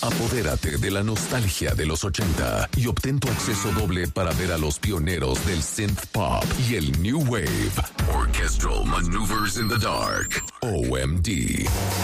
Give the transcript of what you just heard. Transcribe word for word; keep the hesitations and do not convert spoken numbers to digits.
Apodérate de la nostalgia de los ochenta y obtén tu acceso doble para ver a los pioneros del synth pop y el new wave. Orchestral Maneuvers in the Dark. O M D.